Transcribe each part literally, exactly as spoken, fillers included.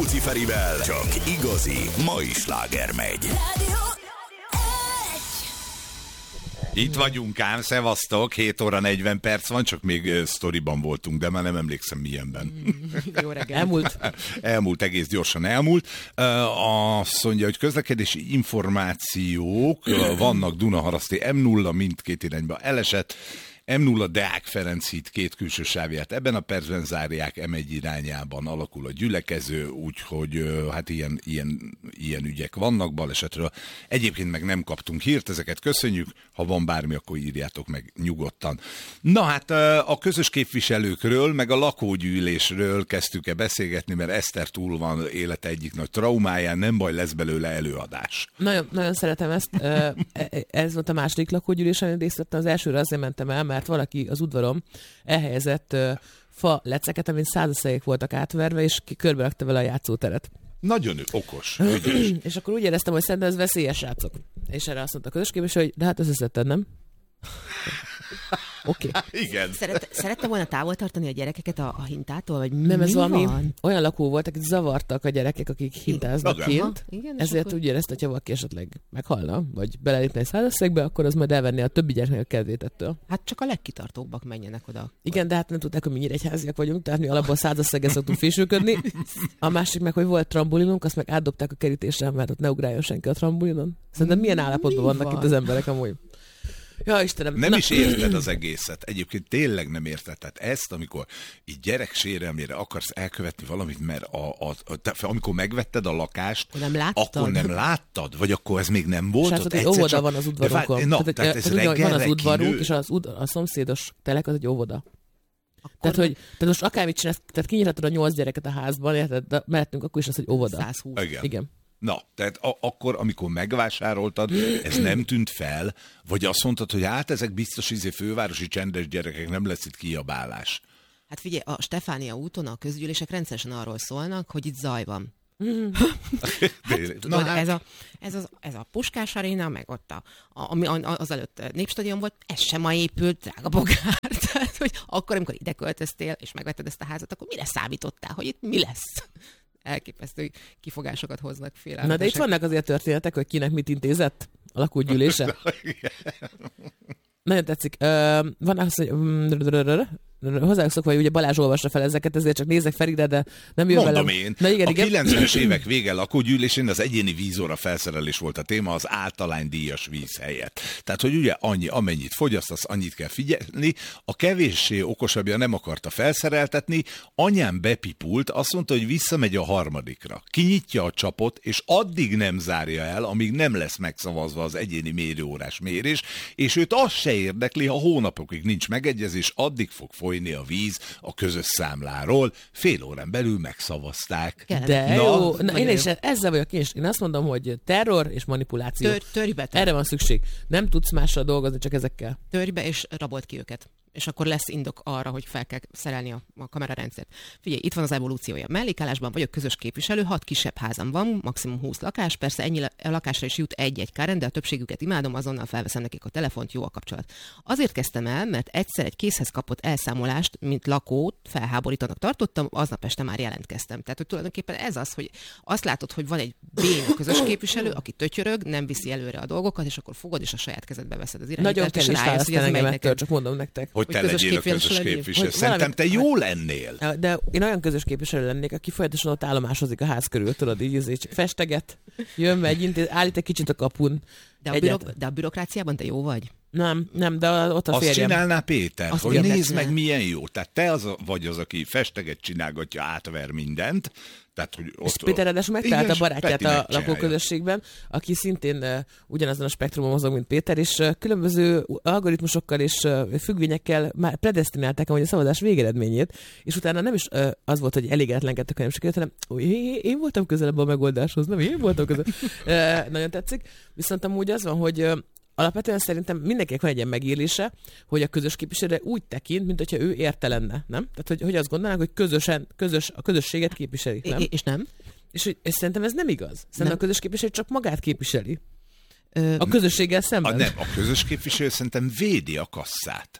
Luciferivel csak igazi mai sláger megy. Itt vagyunk ám, szevasztok, hét óra negyven perc van, csak még uh, sztoriban voltunk, de már nem emlékszem milyenben. Mm, jó reggel. Elmúlt. elmúlt, egész gyorsan elmúlt. Uh, azt mondja, hogy közlekedési információk uh, vannak Dunaharaszti em nulla mindkét irányba elesett, em nulla Deák Ferenc híd két külső sávját ebben a percben zárják, em egy irányában alakul a gyülekező, úgyhogy hát ilyen, ilyen, ilyen ügyek vannak balesetről. Egyébként meg nem kaptunk hírt, ezeket köszönjük, ha van bármi, akkor írjátok meg nyugodtan. Na hát a közös képviselőkről, meg a lakógyűlésről kezdtük-e beszélgetni, mert Eszter túl van élete egyik nagy traumáján, nem baj, lesz belőle előadás. Nagyon, nagyon szeretem ezt. Ez volt a második lakógyűlés, amit részt vettem. Az elsőre azért mentem el, mert valaki az udvarom elhelyezett uh, fa leceket, amin százaszegek voltak átverve, és körbe rakta vele a játszóteret. Nagyon okos. És akkor úgy éreztem, hogy szerintem ez veszélyes, srácok. És erre azt mondta a közösképviselő, hogy de hát összeszedted, nem? Oké. Okay. Igen. Szeret, szerette volna távol tartani a gyerekeket a, a hintától, vagy nem, ez valami van? Olyan lakó volt, akik zavartak a gyerekek, akik hintáznak Igen. kint, Igen, ezért akkor... úgy érezte, hogy ha valaki esetleg meghalna, vagy belelépne egy százaszegbe, akkor az majd elvenni a többi gyereknek a kedvét ettől. Hát csak a legkitartóbbak menjenek oda. Igen, de hát nem tudták, hogy mi nyíregyháziak vagyunk, tehát mi alapból százaszeggen szoktunk fésülködni. A másik meg, hogy volt trambulinunk, azt meg átdobták a kerítésre, mert ott ne ugráljon senki a trambulinon. Szerintem milyen állapotban vannak van? itt az emberek amúgy. Ja, Istenem. Nem Na. is érted az egészet. Egyébként tényleg nem érted. Tehát ezt, amikor így gyerek sérelmére akarsz elkövetni valamit, mert a, a, a, te, amikor megvetted a lakást, nem láttad? akkor nem láttad? Vagy akkor ez még nem volt? Srácok, egy óvoda csak... van az udvarunkon. De, na, tehát, tehát ez tehát van az udvarunk, kinő... és az ud- a szomszédos telek az egy óvoda. Akkor Tehát, hogy, tehát most akármit csinálsz, tehát kinyithatod a nyolc gyereket a házban, érted? De mellettünk akkor is az, hogy óvoda. százhúsz. Igen. Igen. Na, tehát a- akkor, amikor megvásároltad, ez nem tűnt fel, vagy azt mondtad, hogy hát ezek biztos izé fővárosi csendes gyerekek, nem lesz itt kiabálás. Hát figyelj, a Stefánia úton a közgyűlések rendszeresen arról szólnak, hogy itt zaj van. Hát, tudod, hát... ez, a, ez, az, ez a Puskás Aréna, meg ott a, a, ami az előtt Népstadion volt, ez sem ma épült, drága bogár. Tehát, hogy akkor, amikor ide költöztél, és megvetted ezt a házat, akkor mire számítottál, hogy itt mi lesz? Elképesztő kifogásokat hoznak fél. Na de itt vannak azért történetek, hogy kinek mit intézett a lakógyűlése. Nagyon tetszik. Uh, van az, hogy hozzájuk szokva, hogy ugye Balázs olvassa fel ezeket, ezért csak nézek fel ide, de nem jön Mondom velem. én, Na, igen, a igen. kilencvenes évek vége lakógyűlésén az egyéni vízóra felszerelés volt a téma az általánydíjas víz helyett. Tehát, hogy ugye annyi, amennyit fogyasztasz, annyit kell figyelni. A kevéssé okosabbja nem akarta felszereltetni, anyám bepipult, azt mondta, hogy visszamegy a harmadikra. Kinyitja a csapot, és addig nem zárja el, amíg nem lesz megszavazva az egyéni mérőórás mérés, és őt az se érdekli, ha hónapokig nincs megegyezés, addig fog folyni a víz a közös számláról. Fél órán belül megszavazták. De Na, jó, na, én jó. is ezzel vagyok, és én azt mondom, hogy terror és manipuláció. Tör, törj be, Erre van szükség. Nem tudsz mással dolgozni, csak ezekkel. törj be, és rabolt ki őket. És akkor lesz indok arra, hogy fel kell szerelni a, a kamerarendszert. Figyelj, itt van az evolúciója. Mellékállásban vagyok közös képviselő, hat kisebb házam van, maximum húsz lakás, persze ennyi lakásra is jut egy-egy káren, de a többségüket imádom, azonnal felveszem nekik a telefont, jó a kapcsolat. Azért kezdtem el, mert egyszer egy készhez kapott elszámolást, mint lakót felháborítanak tartottam, aznap este már jelentkeztem. Tehát, hogy tulajdonképpen ez az, hogy azt látod, hogy van egy béna közös képviselő, aki tötyörög, nem viszi előre a dolgokat, és akkor fogod és a saját kezedbe veszed az irányítást. Nagyon kevés választani engem ettől, csak mondom nektek. Hogy te közös legyél a közös képviselő legyél. képviselő. Hogy Szerintem te valamit- jó lennél. De én olyan közös képviselő lennék, aki folyamatosan ott állomásozik a ház körül, tudod, így, így csak festeget, jön, megy, intéz, állít egy kicsit a kapun. De a, Egyáltalán. bürok- de a bürokráciában te jó vagy? Nem, nem, de ott a Azt férjem. csinálná Péter, Azt hogy igen, nézd csinál. meg milyen jó. Tehát te az a, vagy az, aki festeget csinálgatja, átver mindent. Tehát, hogy És ott, Péter ráadásul megtalált Igen, a barátját Peti a megcsinálja. lakóközösségben, aki szintén uh, ugyanazon a spektrumon mozog, mint Péter, és uh, különböző algoritmusokkal és uh, függvényekkel már predesztinálták amúgy a szavazás végeredményét, és utána nem is uh, az volt, hogy elégedetlenkedtek, hanem sikerült, hanem ó, én, én voltam közelebb a megoldáshoz, nem én voltam közelebb. uh, nagyon tetszik. Viszont amúgy az van, hogy uh, alapvetően szerintem mindenkinek van egy ilyen megélése, hogy a közös képviselő úgy tekint, mint hogyha ő érte lenne, nem? Tehát, hogy, hogy azt gondolnák, hogy közösen, közös, a közösséget képviseli, nem? I- és nem? És, hogy, és szerintem ez nem igaz. Szerintem Nem. a közös képviselő csak magát képviseli. Ö, A közösséggel A, szemben. nem, a közös képviselő szerintem védi a kasszát.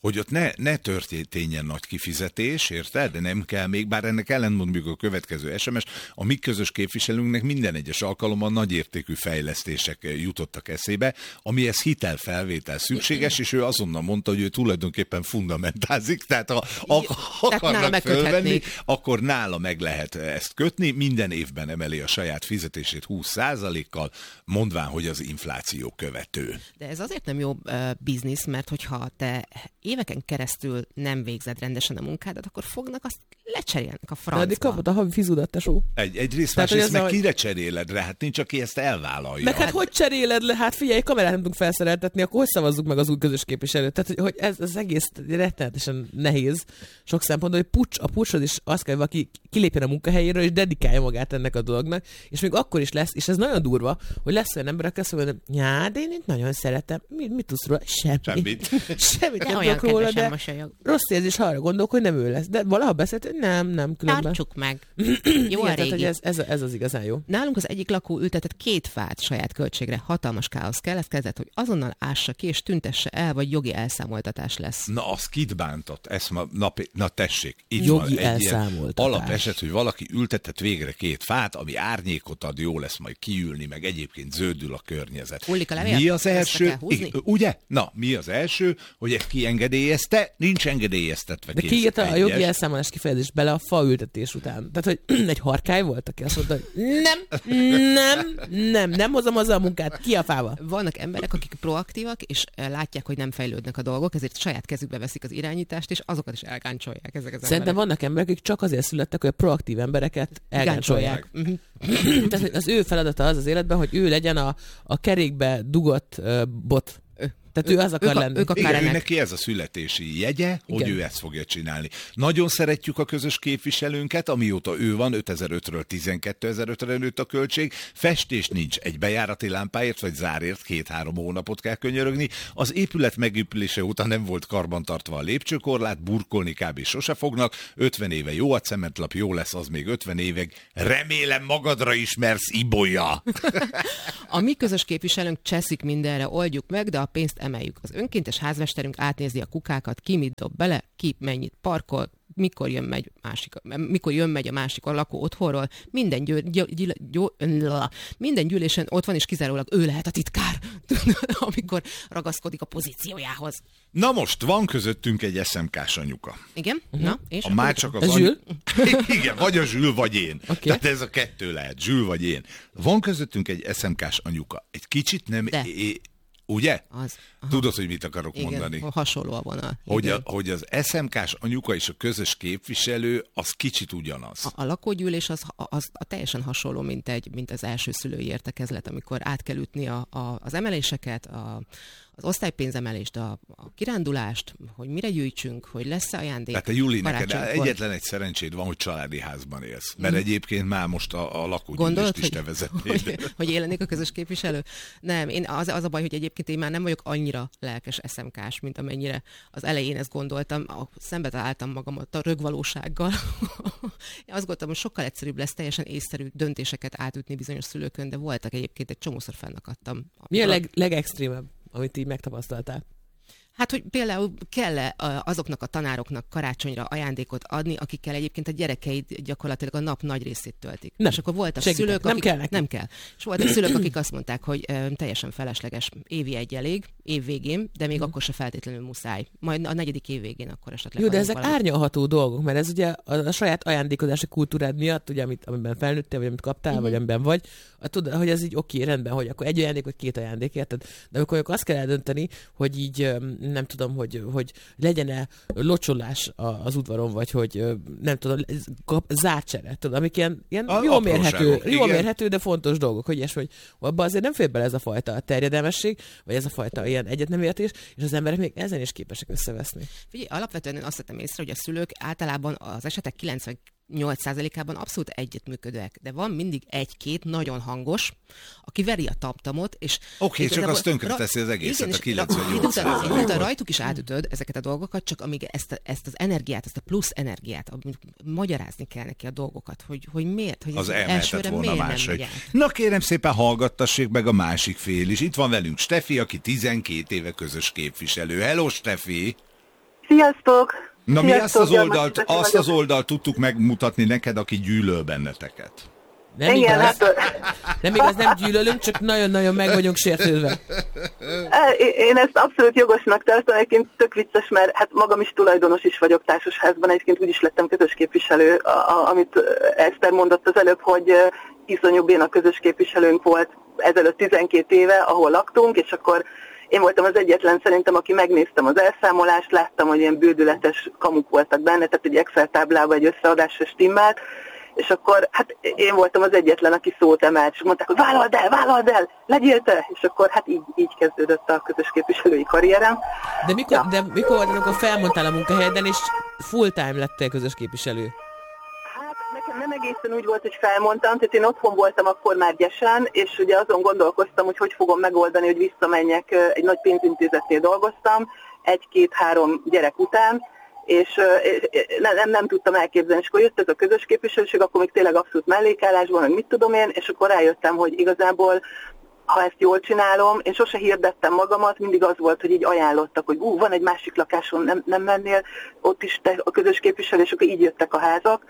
hogy ott ne, ne történjen nagy kifizetés, érted? De nem kell még, bár ennek ellentmond még a következő es em es, a mi közös képviselőnknek minden egyes alkalommal nagyértékű fejlesztések jutottak eszébe, amihez hitelfelvétel szükséges, és ő azonnal mondta, hogy ő tulajdonképpen fundamentázik, tehát ha akarnak fölvenni, akkor nála meg lehet ezt kötni, minden évben emeli a saját fizetését húsz százalékkal, mondván, hogy az infláció követő. De ez azért nem jó uh, biznisz, mert hogyha te éveken keresztül nem végzed rendesen a munkádat, akkor fognak azt lecserélnek a francba. De kapod a havi fizudat, tesó. Egy, egyrészt, másrészt meg a... kire cseréled le? Hát nincs, aki ezt elvállalja. Meg hát hogy cseréled le? Hát figyelj, kamerát nem tudunk felszereltetni, akkor hogy szavazzuk meg az új közös képviselőt? Tehát, hogy, hogy ez az egész rettenetesen nehéz sok szempontból, hogy pucs, a pucshoz is az kell, hogy valaki kilépjen a munkahelyéről, és dedikálja magát ennek a dolognak, és még akkor is lesz, és ez nagyon durva, hogy lesz olyan ember, aki azt mondja, hogy já, de én itt nagyon szeretem. Mit, mit tudsz róla? Semmit. Semmit. Semmit nem tudok róla, de rossz érzés, ha arra gondolok, hogy nem ő lesz. De valaha beszélt, hogy nem, nem, különben. Tartsuk meg. Jó a régi. Tehát, ez, ez, ez az igazán jó. Nálunk az egyik lakó ültetett két fát saját költségre. Hatalmas káosz kell, ez kezdett, hogy azonnal ássa ki, és tüntesse el, vagy jogi elszámoltatás lesz. Na, az kit bántott? Ezt ma, na, na tessék, itt jogi van egy elszámoltatás. Alapeset, hogy valaki ültetett végre két fát, ami árnyékot ad, jó lesz majd kiülni, meg egyébként zöldül a környezet. Hullik a levél? Mi az első? I, ugye? Na, mi az első, hogy ezt kiengedélyezte? Nincs engedélyeztetve. De ki írta a jogi elszámolás kifejezés bele a faültetés után? Tehát, hogy egy harkály volt, aki azt mondta, hogy nem, nem, nem, nem hozom hozzá a munkát, ki a fával. Vannak emberek, akik proaktívak, és látják, hogy nem fejlődnek a dolgok, ezért saját kezükbe veszik az irányítást, és azokat is elgáncsolják ezek az emberek. Szerintem vannak emberek, akik csak azért születtek, hogy a proaktív embereket elgáncsolják. Tehát az ő feladata az az életben, hogy ő legyen a, a kerékbe dugott uh, bot. Tehát ő az akar ők, lenni. Ők Igen, ő neki ez a születési jegye, hogy igen, ő ezt fogja csinálni. Nagyon szeretjük a közös képviselőnket, amióta ő van, ötezer-ötről tizenkétezer-ötre nőtt a költség. Festés nincs, egy bejárati lámpáért vagy zárért két-három hónapot kell könyörögni. Az épület megépülése után nem volt karbantartva a lépcsőkorlát, burkolni kb. Sose fognak. ötven éve jó a cementlap, jó lesz az még ötven évig. Remélem magadra ismersz, Ibolya! A mi közös képviselőnk cseszik mindenre, oldjuk meg, de a pénzt emeljük. Az önkéntes házmesterünk átnézi a kukákat, ki mit dob bele, ki mennyit parkol, mikor jön megy másik, mikor jön megy a másik a lakó otthonról, minden, győ, győ, győ, győ, minden gyűlésen ott van, és kizárólag ő lehet a titkár, amikor ragaszkodik a pozíciójához. Na most, van közöttünk egy es em ká-s anyuka. Igen? Uh-huh. Na, és? A már csak az a Zsül? Igen, vagy a Zsül, vagy én. Okay. Tehát ez a kettő lehet, Zsül vagy én. Van közöttünk egy es em ká-s anyuka. Egy kicsit nem... É- Ugye? Az. Tudod, hogy mit akarok igen, mondani? Hasonló van a... Hogy, a, hogy az es em ká-s anyuka és a közös képviselő, az kicsit ugyanaz. A, a lakógyűlés az, az a teljesen hasonló, mint, egy, mint az első szülői értekezlet, amikor át kell ütni a, a, az emeléseket, a, az osztálypénzemelést, a, a kirándulást, hogy mire gyűjtsünk, hogy lesz ajándék. Tehát a Juli, neked egyetlen egy szerencséd van, hogy családi házban élsz. Mert mm. egyébként már most a, a lakógyűlést is te vezetnéd. Hogy, hogy élenik a közös képviselő? Nem, én az, az a baj, hogy egyébként én már nem vagyok annyira lelkes es em ká-s, mint amennyire az elején ezt gondoltam. Szembe találtam magamat a rögvalósággal. Én azt gondoltam, hogy sokkal egyszerűbb lesz teljesen észszerű döntéseket átütni bizonyos szülőkön, de voltak egyébként, egy csomószor fennakadtam. Mi a leg, legextrémebb, amit így megtapasztaltál? Hát, hogy például kell-e azoknak a tanároknak karácsonyra ajándékot adni, akikkel egyébként a gyerekeid gyakorlatilag a nap nagy részét töltik. Nem. És akkor voltak Segítek. szülők, nem akik... kell neki. Nem kell. És voltak szülők, akik azt mondták, hogy ö, teljesen felesleges, évi egy elég, év végén, de még mm. akkor se feltétlenül muszáj. Majd a negyedik év végén akkor esetleg... Jó, de ezek valamit. árnyalható dolgok, mert ez ugye a, a saját ajándékozási kultúrád miatt, ugye, amit, amiben felnőttél, vagy amit kaptál, mm-hmm. vagy amiben vagy, a, tud, hogy ez így oké, rendben, hogy akkor egy ajándék, vagy két ajándék, érted? De akkor azt kell eldönteni, hogy így nem tudom, hogy hogy legyen-e locsolás az udvaron, vagy hogy nem tudom, zárcsere, tudom, amik ilyen, ilyen jól mérhető, jól mérhető, de fontos dolgok, hogy ilyesmi, hogy abban azért nem fér bele ez a fajta terjedelmesség, vagy ez a fajta ilyen egyetnemértés, és az emberek még ezen is képesek összeveszni. Figyelj, alapvetően én azt vettem észre, hogy a szülők általában az esetek kilencvennyolc százalékában abszolút együttműködőek, de van mindig egy-két nagyon hangos, aki veri a tamtamot, és... Oké, okay, csak azt tönkre teszi az egészet, igen, a kilencvennyolc százalékban. Rajtuk is átütöd ezeket a dolgokat, csak amíg ezt, a, ezt az energiát, ezt a plusz energiát, magyarázni kell neki a dolgokat, hogy, hogy miért, hogy az elsőre miért máshogy. Nem Na kérem szépen, hallgattassék meg a másik fél is. Itt van velünk Steffi, aki tizenkét éve közös képviselő. Hello, Steffi! Sziasztok! Na mi Sziasztok, azt az oldalt, Gyarmati azt az oldalt tudtuk megmutatni neked, aki gyűlöl benneteket. Nem Igen, igaz, hát, nem igaz, nem gyűlölünk, csak nagyon-nagyon meg vagyunk sértődve. én ezt abszolút jogosnak tartom, egyébként tök vicces, mert hát magam is tulajdonos is vagyok társasházban, egyébként úgy is lettem közös képviselő, a, a, amit Eszter mondott az előbb, hogy iszonyú béna közös képviselőnk volt ezelőtt tizenkét éve, ahol laktunk, és akkor én voltam az egyetlen szerintem, aki megnéztem az elszámolást, láttam, hogy ilyen bődületes kamuk voltak benne, tehát egy Excel táblában egy összeadásra stimmelt, és akkor hát én voltam az egyetlen, aki szót emelt, és mondták, hogy vállald el, vállald el, legyél te! És akkor hát így, így kezdődött a közös képviselői karrierem. De mikor, ja. de mikor volt, amikor felmondtál a munkahelyeden, és full time lettél közös képviselő? Hát nekem nem egészen úgy volt, hogy felmondtam, tehát én otthon voltam akkor már gyesen, és ugye azon gondolkoztam, hogy hogy fogom megoldani, hogy visszamenjek, egy nagy pénzintézetnél dolgoztam, egy-két-három gyerek után, és nem, nem, nem tudtam elképzelni, és akkor jött ez a közös képviselőség, akkor még tényleg abszolút mellékállásban, meg mit tudom én, és akkor rájöttem, hogy igazából, ha ezt jól csinálom, én sose hirdettem magamat, mindig az volt, hogy így ajánlottak, hogy ú, van egy másik lakáson, nem, nem mennél, ott is te a közös képviselő, és akkor így jöttek a házak.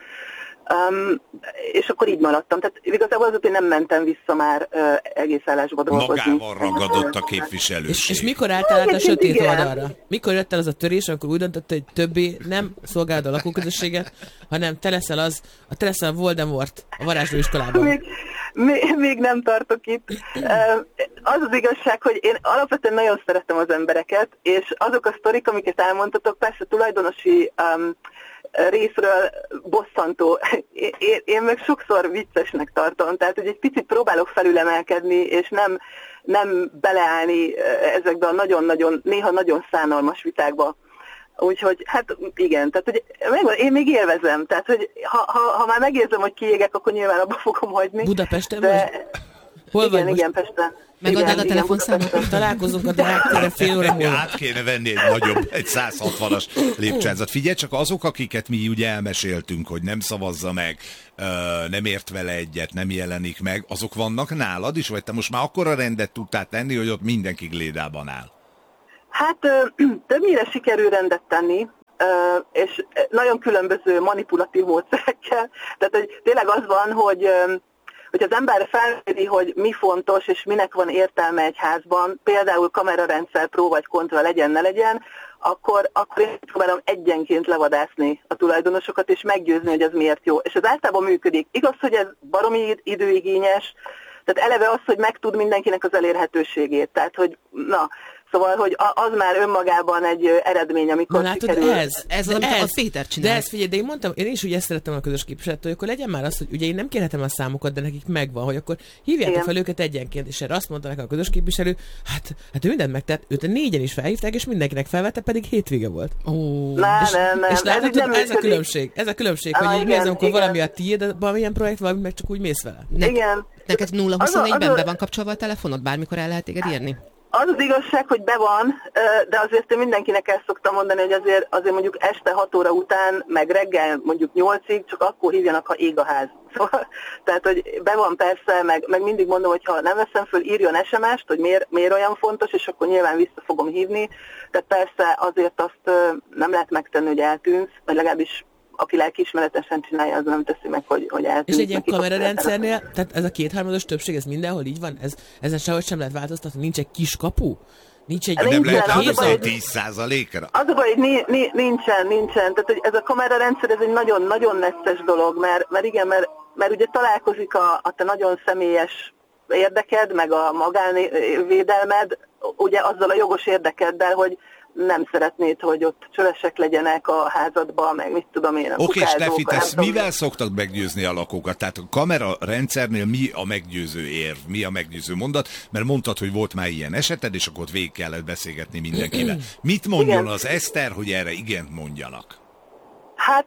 Um, és akkor így maradtam. Tehát igazából az, hogy nem mentem vissza már uh, egész állásba dolgozni. Magával ragadott a képviselőség. És, és mikor álltál át a sötét oldalra? Mikor jött el az a törés, amikor úgy döntött, hogy többé nem szolgálod a lakóközösséget, hanem te leszel az, a te leszel a Voldemort a varázslóiskolában? Még, még, még nem tartok itt. Uh, az az igazság, hogy én alapvetően nagyon szeretem az embereket, és azok a sztorik, amiket elmondtatok, persze tulajdonosi um, részről bosszantó. Én, én meg sokszor viccesnek tartom, tehát hogy egy picit próbálok felülemelkedni, és nem, nem beleállni ezekbe a nagyon-nagyon, néha nagyon szánalmas vitákba. Úgyhogy, hát igen, tehát hogy én még élvezem, tehát hogy ha, ha, ha már megérzem, hogy kiégek, akkor nyilván abba fogom hagyni. Budapesten de... vagy? Hol igen, vagy igen, Pesten. Megadnád a telefonszámot? Találkozunk a Deáktere fél óra múlva. Át kéne venni egy nagyobb, egy száz hatvanas lépcsőházat. Figyelj csak, azok, akiket mi ugye elmeséltünk, hogy nem szavazza meg, nem ért vele egyet, nem jelenik meg, azok vannak nálad is, vagy te most már akkora rendet tudtál tenni, hogy ott mindenki glédában áll? Hát többnyire sikerül rendet tenni, és nagyon különböző manipulatív módszerekkel. Tehát hogy tényleg az van, hogy hogy az ember felméri, hogy mi fontos, és minek van értelme egy házban, például kamerarendszer pró vagy kontra legyen, ne legyen, akkor, akkor én próbálom egyenként levadászni a tulajdonosokat, és meggyőzni, hogy ez miért jó. És ez általában működik. Igaz, hogy ez baromi időigényes, tehát eleve az, hogy megtud mindenkinek az elérhetőségét. Tehát, hogy na, szóval, hogy az már önmagában egy eredmény, amikor na, látod, sikerül. ez, ez az, ez, amit a Péter csinál. De ezt figyelj, de én mondtam, én is úgy ezt szerettem a közös képviselőtől, hogy akkor legyen már az, hogy ugye én nem kérhetem a számokat, de nekik megvan, hogy akkor hívjátok igen. fel őket egyenként, és erre azt mondta nekem a közös képviselő, hát, hát ő mindent megtett, őt négyen is felhívták, és mindenkinek felvette, pedig hétvége volt. Ó, nem, és, nem, nem. És látod, ez, ez a működik. különbség, ez a különbség, ah, hogy így igen, nézem, akkor igen. valami a tiéd, de valamilyen projekt, valami meg csak úgy mész vele. Ne, igen. Neked nulla huszonnégyben a... be van kapcsolva a telefonod, bármikor el lehet téged írni? Az az igazság, hogy be van, de azért én mindenkinek el szoktam mondani, hogy azért, azért mondjuk este hat óra után, meg reggel mondjuk nyolcig, csak akkor hívjanak, ha ég a ház. Szóval, tehát, hogy be van persze, meg, meg mindig mondom, hogy ha nem veszem föl, írjon es em est, hogy miért, miért olyan fontos, és akkor nyilván vissza fogom hívni. Tehát persze azért azt nem lehet megtenni, hogy eltűnsz, vagy legalábbis aki lelkiismeretesen csinálja, az nem teszi meg, hogy, hogy eltűnt. És egy ilyen kamerarendszernél, tehát ez a kétharmados többség, ez mindenhol így van? Ez, ezen sehogy sem lehet változtatni? Nincs egy kis kapu? Nincs egy... Nem lehet húzni tíz százalékra? Az a baj, hogy nincsen, nincsen. Tehát hogy ez a kamerarendszer, ez egy nagyon-nagyon necces dolog, mert, mert igen, mert, mert ugye találkozik a, a te nagyon személyes érdeked, meg a magánvédelmed, ugye azzal a jogos érdekeddel, hogy nem szeretnéd, hogy ott csövesek legyenek a házadban, meg mit tudom én. Oké, okay, Steffi, te mivel szoktak meggyőzni a lakókat? Tehát a kamera rendszernél mi a meggyőző érv, mi a meggyőző mondat? Mert mondtad, hogy volt már ilyen eseted, és akkor ott végig kellett beszélgetni mindenkivel. Mit mondjon igen. az Eszter, hogy erre igent mondjanak? Hát...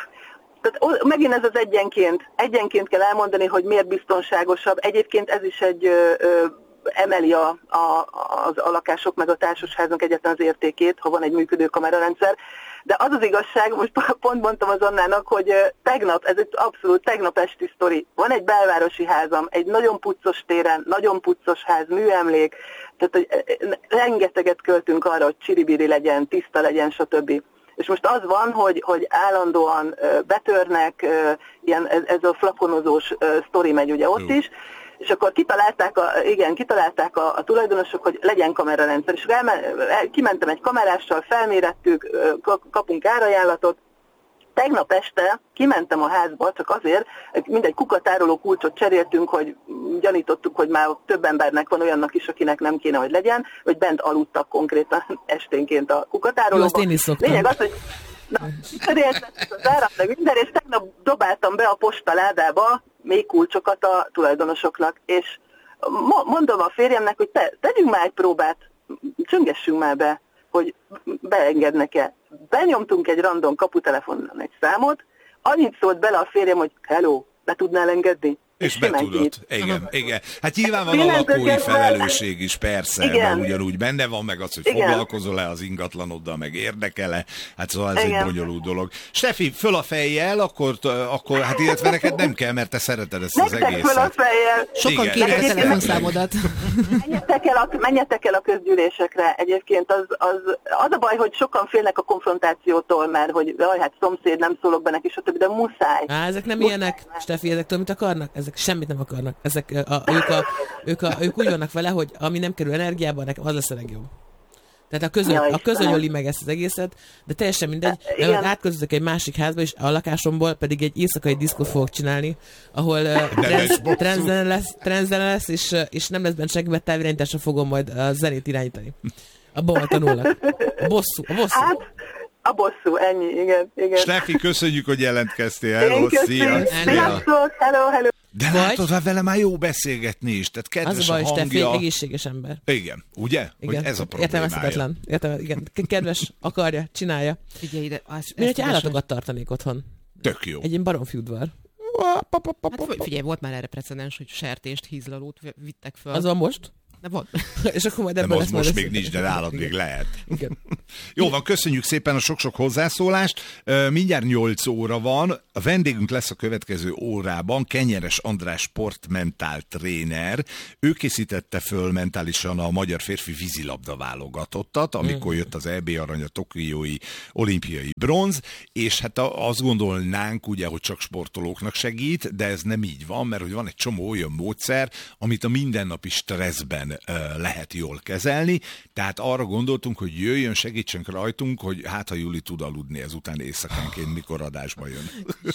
Tehát megint ez az egyenként. Egyenként kell elmondani, hogy miért biztonságosabb. Egyébként ez is egy... Ö, ö, emeli a, a, az, a lakások meg a társasháznak egyetlen az értékét, ha van egy működő kamerarendszer. De az az igazság, most pont mondtam az Annának, hogy tegnap, ez egy abszolút tegnap esti sztori. Van egy belvárosi házam, egy nagyon puccos téren, nagyon puccos ház, műemlék, tehát hogy rengeteget költünk arra, hogy csiribiri legyen, tiszta legyen, stb. És most az van, hogy, hogy állandóan betörnek, ilyen, ez, ez a flakonozós sztori megy ugye ott is, és akkor kitalálták a, igen, kitalálták a, a tulajdonosok, hogy legyen kamerarendszer. És elmen, kimentem egy kamerással, felmérettük, kapunk árajánlatot. Tegnap este kimentem a házba, csak azért, mindegy kukatároló kulcsot cseréltünk, hogy gyanítottuk, hogy már több embernek van olyannak is, akinek nem kéne, hogy legyen, hogy bent aludtak konkrétan esténként a kukatárolóban. Jó, azt én is szoktam. Lényeg az, hogy na, cseréltettük az árat, meg minden, és tegnap dobáltam be a postaládába még kulcsokat a tulajdonosoknak, és mondom a férjemnek, hogy te, tegyünk már egy próbát, csöngessünk már be, hogy beengednek-e. Benyomtunk egy random kaputelefonon egy számot, annyit szólt bele a férjem, hogy hello, be tudnál engedni? És betudott. Igen, igen. Hát nyilván van a lakói felelősség is, persze, igen. Mert ugyanúgy benne van, meg az, hogy igen. Foglalkozol-e az ingatlanoddal, meg érdekel-e. Hát szóval ez igen. Egy bonyolult dolog. Steffi, föl a fejjel, akkor, akkor hát illetve neked nem kell, mert te szereted ezt az egészet. egészet. Föl a fejjel. Sokan kérik a telefonszámodat. Menjetek el, a, menjetek el a közgyűlésekre. Egyébként az, az, az a baj, hogy sokan félnek a konfrontációtól, mert hogy jaj, hát szomszéd, nem szólok be neki, stb., de muszáj. Á, ezek nem muszáj. Ilyenek, Steffi, ezek tudom, mit akarnak? Ezek semmit nem akarnak. Ezek, a, ők, a, ők, a, ők úgy vannak vele, hogy ami nem kerül energiába, nekem az lesz a legjobb. Tehát a közöny, a közöny öli meg ezt az egészet, de teljesen mindegy, mert átközözök egy másik házba, és a lakásomból pedig egy éjszakai diszkót fogok csinálni, ahol trendzene lesz, trendzene lesz és, és nem lesz benne senki, mert távirányításra fogom majd a zenét irányítani. Abban tanulnak. A bosszú, a bosszú. Hát, a bosszú, ennyi, igen, igen. Steffi, köszönjük, hogy jelentkeztél. Hello, szia! Sziasztok, hello, hello! De vagy... látod, hát vele már jó beszélgetni is, tehát kedves az a, baj, a hangja. Steffi, egészséges ember. Igen, ugye? Igen. Hogy ez a problémája. Értelmezhetetlen. Értelme, igen. Kedves, akarja, csinálja. Figyelj ide. Mi, hogyha állatokat tartanék otthon? Tök jó. Egy ilyen baromfi udvar. Hát figyelj, volt már erre precedens, hogy sertést, hízlalót vittek föl. Az van most? De van. És akkor majd ebből lesz most még nincs, de nálad még lehet. Igen. Jó van, köszönjük szépen a sok-sok hozzászólást. Mindjárt nyolc óra van. A vendégünk lesz a következő órában Kenyeres András sportmentál tréner. Ő készítette föl mentálisan a magyar férfi vízilabda válogatottat, amikor jött az é bé arany, a tokiói olimpiai bronz, és hát azt gondolnánk ugye, hogy csak sportolóknak segít, de ez nem így van, mert hogy van egy csomó olyan módszer, amit a mindennapi stresszben lehet jól kezelni, tehát arra gondoltunk, hogy jöjjön, segítsen rajtunk, hogy hát ha Juli tud aludni ezután éjszakánként, mikor adásba jön.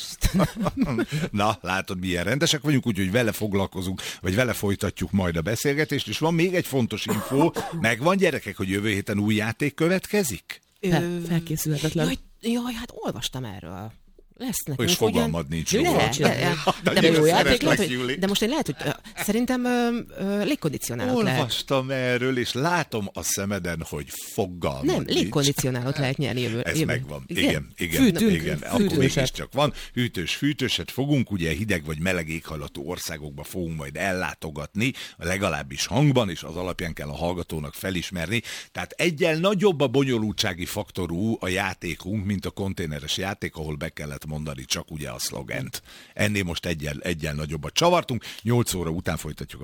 Na, látod, milyen rendesek vagyunk, úgyhogy vele foglalkozunk, vagy vele folytatjuk majd a beszélgetést, és van még egy fontos infó, megvan gyerekek, hogy jövő héten új játék következik? Fel, felkészülhetetlen. Jaj, jaj, hát olvastam erről. Lesz nekünk, és fogalmad nincs róla. De, de, de, de, jó játék, lehet, hogy, de most én lehet, hogy uh, szerintem uh, uh, légkondicionálót lehet. Olvastam erről, és látom a szemeden, hogy fogalmad Nem, nincs. légkondicionálót lehet nyerni jövő. Ez jövő. megvan. Igen, igen, Fűtünk, igen. Akkor mégiscsak van. Hűtős, fűtőset fogunk, ugye hideg vagy meleg éghajlatú országokba fogunk majd ellátogatni, legalábbis hangban, és az alapján kell a hallgatónak felismerni. Tehát egyen nagyobb a bonyolultsági faktorú a játékunk, mint a konténeres játék, ahol be kellett mondani csak ugye a szlogent. Ennél most egyen, egyen nagyobbat csavartunk, nyolc óra után folytatjuk.